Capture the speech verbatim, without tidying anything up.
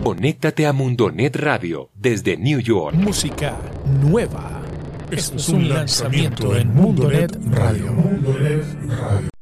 Conéctate a Mundonet Radio desde New York. Música nueva. Esto es un lanzamiento en Mundonet Radio. Mundonet Radio.